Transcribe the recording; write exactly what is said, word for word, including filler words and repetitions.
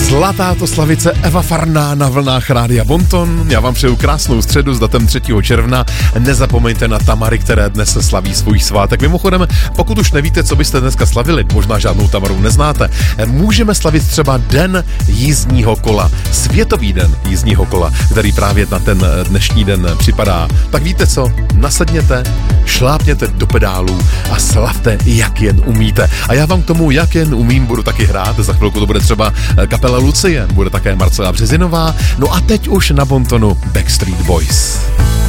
Zlatá to slavice Eva Farná na vlnách Rádia Bonton. Já vám přeju krásnou středu s datem třetího června. Nezapomeňte na Tamary, které dnes slaví svůj svátek. Mimochodem, pokud už nevíte, co byste dneska slavili, možná žádnou Tamaru neznáte, můžeme slavit třeba Den jízdního kola. Světový den jízdního kola, který právě na ten dnešní den připadá. Tak víte co? Nasedněte, šlápněte do pedálů a slavte, jak jen umíte. A já vám k tomu, jak jen umím, budu taky hrát. Za chvilku to bude třeba kapela Lucie, bude také Marcela Březinová. No a teď už na Bontonu Backstreet Boys.